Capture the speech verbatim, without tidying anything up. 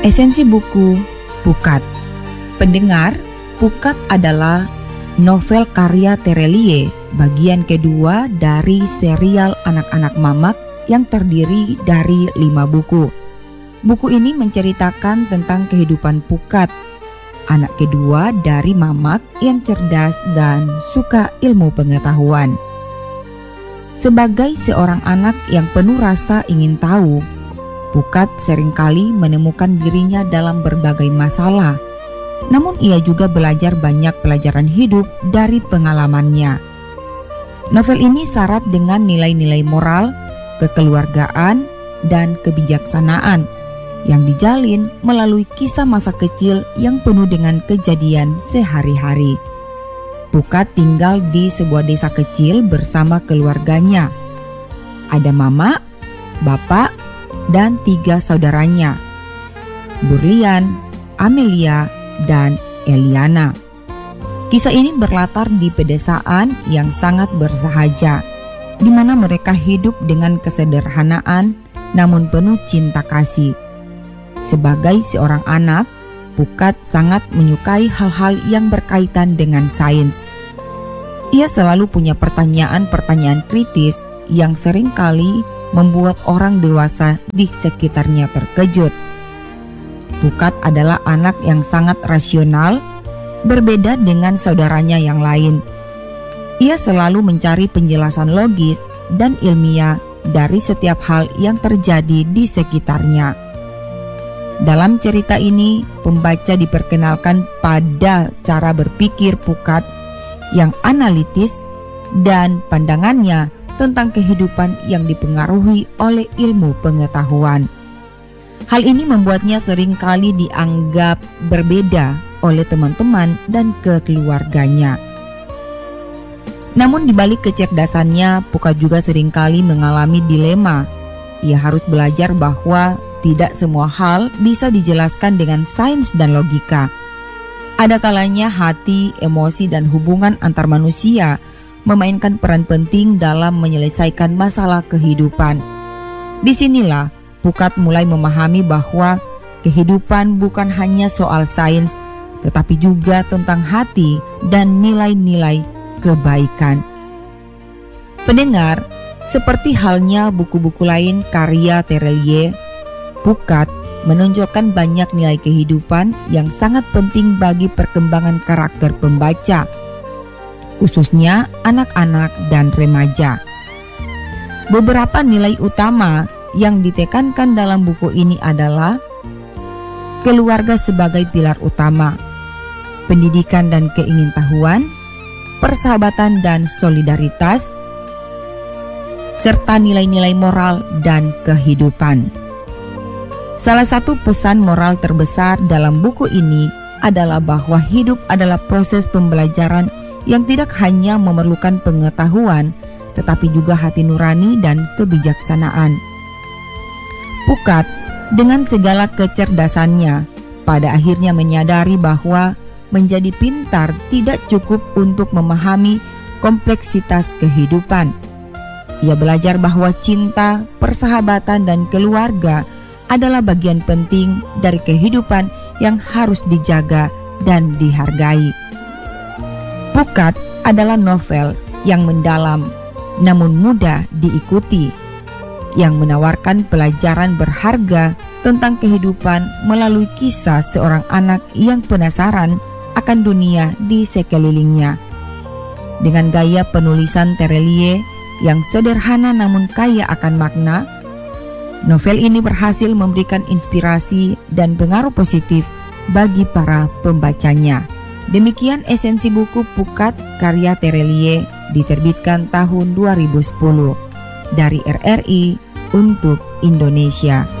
Esensi buku Pukat. Pendengar, Pukat adalah novel karya Terelie, bagian kedua dari serial anak-anak Mamak yang terdiri dari lima buku. Buku ini menceritakan tentang kehidupan Pukat, anak kedua dari Mamak yang cerdas dan suka ilmu pengetahuan. Sebagai seorang anak yang penuh rasa ingin tahu, Pukat seringkali menemukan dirinya dalam berbagai masalah. Namun ia juga belajar banyak pelajaran hidup dari pengalamannya. Novel ini syarat dengan nilai-nilai moral, kekeluargaan, dan kebijaksanaan yang dijalin melalui kisah masa kecil yang penuh dengan kejadian sehari-hari. Pukat tinggal di sebuah desa kecil bersama keluarganya. Ada mama, bapak, dan tiga saudaranya, Burlian, Amelia, dan Eliana. Kisah ini berlatar di pedesaan yang sangat bersahaja, di mana mereka hidup dengan kesederhanaan namun penuh cinta kasih. Sebagai seorang anak, Pukat sangat menyukai hal-hal yang berkaitan dengan sains. Ia selalu punya pertanyaan-pertanyaan kritis yang seringkali membuat orang dewasa di sekitarnya terkejut. Pukat adalah anak yang sangat rasional, berbeda dengan saudaranya yang lain. Ia selalu mencari penjelasan logis dan ilmiah dari setiap hal yang terjadi di sekitarnya. Dalam cerita ini, pembaca diperkenalkan pada cara berpikir Pukat yang analitis dan pandangannya tentang kehidupan yang dipengaruhi oleh ilmu pengetahuan. Hal ini membuatnya seringkali dianggap berbeda oleh teman-teman dan keluarganya. Namun di balik kecerdasannya, Pukat juga seringkali mengalami dilema. Ia harus belajar bahwa tidak semua hal bisa dijelaskan dengan sains dan logika. Ada kalanya hati, emosi, dan hubungan antar manusia memainkan peran penting dalam menyelesaikan masalah kehidupan. Disinilah Pukat mulai memahami bahwa kehidupan bukan hanya soal sains, tetapi juga tentang hati dan nilai-nilai kebaikan. Pendengar, seperti halnya buku-buku lain karya Terelie, Pukat menonjolkan banyak nilai kehidupan yang sangat penting bagi perkembangan karakter pembaca, khususnya anak-anak dan remaja. Beberapa nilai utama yang ditekankan dalam buku ini adalah keluarga sebagai pilar utama, pendidikan dan keingintahuan, persahabatan dan solidaritas, serta nilai-nilai moral dan kehidupan. Salah satu pesan moral terbesar dalam buku ini adalah bahwa hidup adalah proses pembelajaran yang tidak hanya memerlukan pengetahuan, tetapi juga hati nurani dan kebijaksanaan. Pukat dengan segala kecerdasannya pada akhirnya menyadari bahwa menjadi pintar tidak cukup untuk memahami kompleksitas kehidupan. Ia belajar bahwa cinta, persahabatan, dan keluarga adalah bagian penting dari kehidupan yang harus dijaga dan dihargai. Pukat adalah novel yang mendalam namun mudah diikuti, yang menawarkan pelajaran berharga tentang kehidupan melalui kisah seorang anak yang penasaran akan dunia di sekelilingnya. Dengan gaya penulisan Terelie yang sederhana namun kaya akan makna, novel ini berhasil memberikan inspirasi dan pengaruh positif bagi para pembacanya. Demikian esensi buku Pukat karya Terelie, diterbitkan tahun dua ribu sepuluh dari R R I untuk Indonesia.